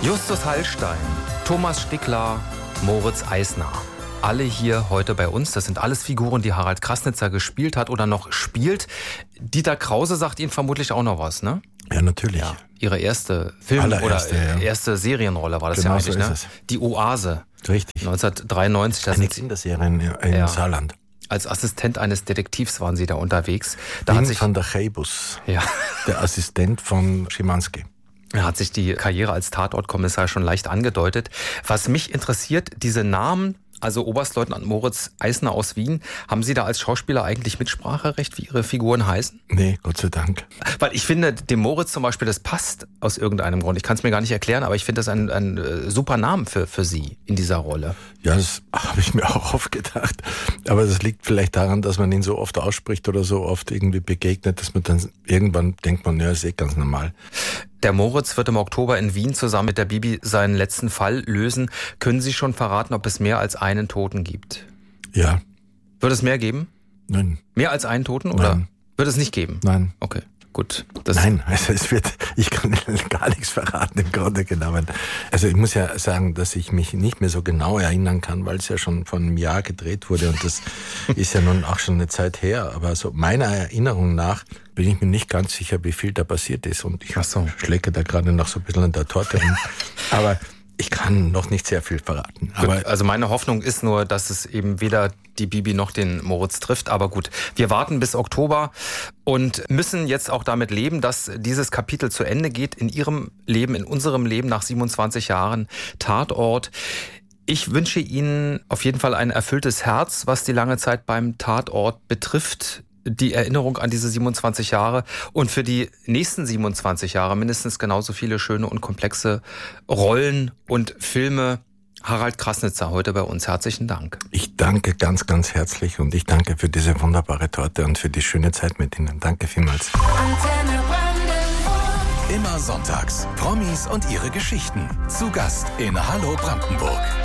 Justus Hallstein, Thomas Stickler, Moritz Eisner. Alle hier heute bei uns. Das sind alles Figuren, die Harald Krasnitzer gespielt hat oder noch spielt. Dieter Krause sagt Ihnen vermutlich auch noch was, ne? Ja, natürlich. Ja, Ihre erste Film- erste Serienrolle war das genau, ja eigentlich, so ist ne? es. Die Oase. Richtig. 1993. Eine Kinderserie in Saarland. Als Assistent eines Detektivs waren Sie da unterwegs. Van der Cheibus, ja, der Assistent von Schimanski. Da hat sich die Karriere als Tatortkommissar schon leicht angedeutet. Was mich interessiert, diese Namen, also Oberstleutnant Moritz Eisner aus Wien, haben Sie da als Schauspieler eigentlich Mitspracherecht, wie Ihre Figuren heißen? Nee, Gott sei Dank. Weil ich finde, dem Moritz zum Beispiel, das passt aus irgendeinem Grund. Ich kann es mir gar nicht erklären, aber ich finde das ein super Namen für Sie in dieser Rolle. Ja, das habe ich mir auch oft gedacht. Aber das liegt vielleicht daran, dass man ihn so oft ausspricht oder so oft irgendwie begegnet, dass man dann irgendwann denkt man, ja, ist eh ganz normal. Der Moritz wird im Oktober in Wien zusammen mit der Bibi seinen letzten Fall lösen. Können Sie schon verraten, ob es mehr als einen Toten gibt? Ja. Wird es mehr geben? Nein. Mehr als einen Toten? Oder Nein. Wird es nicht geben? Nein. Okay, gut. Nein, also ich kann gar nichts verraten im Grunde genommen. Also ich muss ja sagen, dass ich mich nicht mehr so genau erinnern kann, weil es ja schon vor einem Jahr gedreht wurde und das ist ja nun auch schon eine Zeit her. Aber so meiner Erinnerung nach bin ich mir nicht ganz sicher, wie viel da passiert ist. Und ich schläge da gerade noch so ein bisschen an der Torte rum. Aber ich kann noch nicht sehr viel verraten. Aber gut, also meine Hoffnung ist nur, dass es eben weder die Bibi noch den Moritz trifft. Aber gut, wir warten bis Oktober und müssen jetzt auch damit leben, dass dieses Kapitel zu Ende geht in Ihrem Leben, in unserem Leben nach 27 Jahren Tatort. Ich wünsche Ihnen auf jeden Fall ein erfülltes Herz, was die lange Zeit beim Tatort betrifft. Die Erinnerung an diese 27 Jahre und für die nächsten 27 Jahre mindestens genauso viele schöne und komplexe Rollen und Filme. Harald Krasnitzer heute bei uns. Herzlichen Dank. Ich danke ganz, ganz herzlich und ich danke für diese wunderbare Torte und für die schöne Zeit mit Ihnen. Danke vielmals. Immer sonntags. Promis und ihre Geschichten. Zu Gast in Hallo Brandenburg.